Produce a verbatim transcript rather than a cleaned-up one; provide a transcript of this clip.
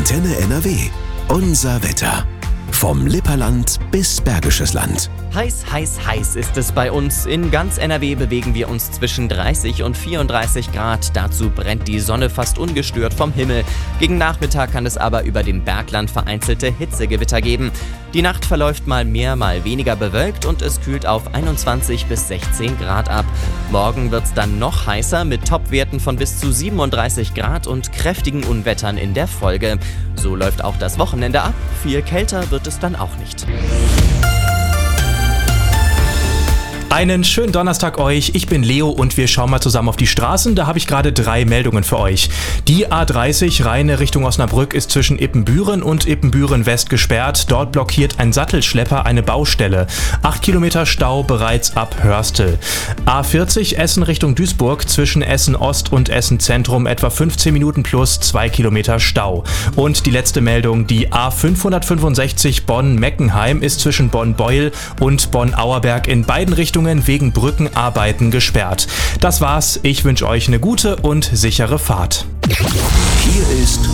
Antenne N R W. Unser Wetter. Vom Lipperland bis Bergisches Land. Heiß, heiß, heiß ist es bei uns. In ganz N R W bewegen wir uns zwischen dreißig und vierunddreißig Grad. Dazu brennt die Sonne fast ungestört vom Himmel. Gegen Nachmittag kann es aber über dem Bergland vereinzelte Hitzegewitter geben. Die Nacht verläuft mal mehr, mal weniger bewölkt und es kühlt auf einundzwanzig bis sechzehn Grad ab. Morgen wird es dann noch heißer mit Topwerten von bis zu siebenunddreißig Grad und kräftigen Unwettern in der Folge. So läuft auch das Wochenende ab. Viel kälter wird es dann auch nicht. Einen schönen Donnerstag euch, ich bin Leo und wir schauen mal zusammen auf die Straßen. Da habe ich gerade drei Meldungen für euch. Die A dreißig Rheine Richtung Osnabrück ist zwischen Ippenbüren und Ippenbüren West gesperrt. Dort blockiert ein Sattelschlepper eine Baustelle. Acht Kilometer Stau bereits ab Hörstel. A vierzig Essen Richtung Duisburg zwischen Essen Ost und Essen Zentrum etwa fünfzehn Minuten plus zwei Kilometer Stau. Und die letzte Meldung, die A fünfhundertfünfundsechzig Bonn-Meckenheim ist zwischen Bonn-Beuel und Bonn-Auerberg in beiden Richtungen wegen Brückenarbeiten gesperrt. Das war's. Ich wünsche euch eine gute und sichere Fahrt. Hier ist